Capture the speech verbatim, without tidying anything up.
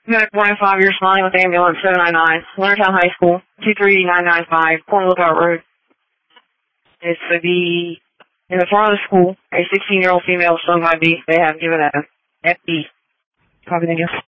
Medic one five, you're responding with ambulance seven nine nine, Leonardtown High School, two three nine nine five, Corner Lookout Road. It's to be in the front of the school. A sixteen-year-old female stung by bee. They have given a F B. Copy, thank you.